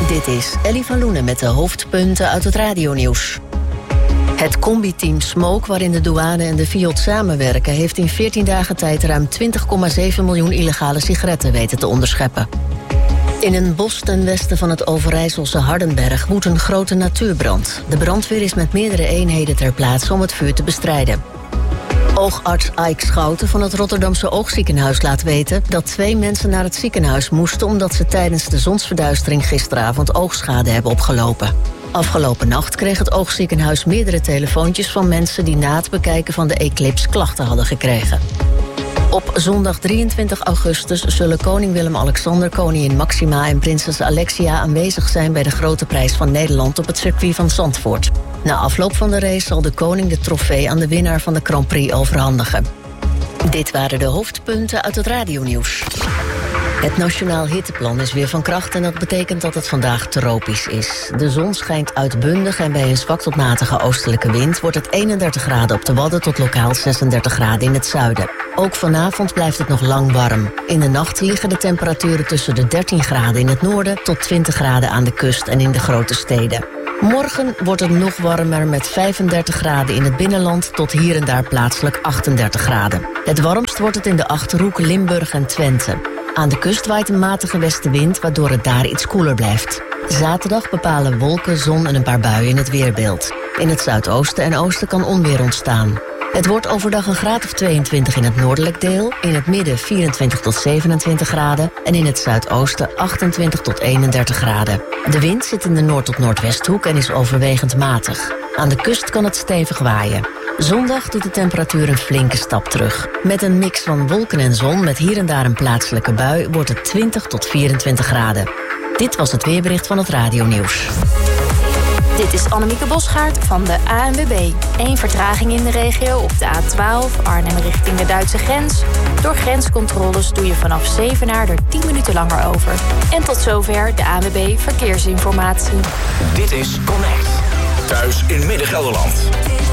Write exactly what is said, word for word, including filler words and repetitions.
Dit is Ellie van Loenen met de hoofdpunten uit het radionieuws. Het combi-team Smoke, waarin de douane en de Fiat samenwerken, heeft in veertien dagen tijd ruim twintig komma zeven miljoen illegale sigaretten weten te onderscheppen. In een bos ten westen van het Overijsselse Hardenberg woedt een grote natuurbrand. De brandweer is met meerdere eenheden ter plaatse om het vuur te bestrijden. Oogarts Ike Schouten van het Rotterdamse Oogziekenhuis laat weten dat twee mensen naar het ziekenhuis moesten omdat ze tijdens de zonsverduistering gisteravond oogschade hebben opgelopen. Afgelopen nacht kreeg het Oogziekenhuis meerdere telefoontjes van mensen die na het bekijken van de eclipse klachten hadden gekregen. Op zondag drieëntwintig augustus zullen koning Willem-Alexander, koningin Maxima en prinses Alexia aanwezig zijn bij de Grote Prijs van Nederland op het circuit van Zandvoort. Na afloop van de race zal de koning de trofee aan de winnaar van de Grand Prix overhandigen. Dit waren de hoofdpunten uit het radionieuws. Het Nationaal Hitteplan is weer van kracht en dat betekent dat het vandaag tropisch is. De zon schijnt uitbundig en bij een zwak tot matige oostelijke wind wordt het eenendertig graden op de Wadden tot lokaal zesendertig graden in het zuiden. Ook vanavond blijft het nog lang warm. In de nacht liggen de temperaturen tussen de dertien graden in het noorden tot twintig graden aan de kust en in de grote steden. Morgen wordt het nog warmer met vijfendertig graden in het binnenland tot hier en daar plaatselijk achtendertig graden. Het warmst wordt het in de Achterhoek, Limburg en Twente. Aan de kust waait een matige westenwind, waardoor het daar iets koeler blijft. Zaterdag bepalen wolken, zon en een paar buien in het weerbeeld. In het zuidoosten en oosten kan onweer ontstaan. Het wordt overdag een graad of tweeëntwintig in het noordelijk deel, in het midden vierentwintig tot zevenentwintig graden en in het zuidoosten achtentwintig tot eenendertig graden. De wind zit in de noord- tot noordwesthoek en is overwegend matig. Aan de kust kan het stevig waaien. Zondag doet de temperatuur een flinke stap terug. Met een mix van wolken en zon met hier en daar een plaatselijke bui wordt het twintig tot vierentwintig graden. Dit was het weerbericht van het radionieuws. Dit is Annemieke Bosgaard van de A N W B. Eén vertraging in de regio op de A twaalf, Arnhem richting de Duitse grens. Door grenscontroles doe je vanaf Zevenaar er tien minuten langer over. En tot zover de A N W B Verkeersinformatie. Dit is Connect. Thuis in Midden-Gelderland.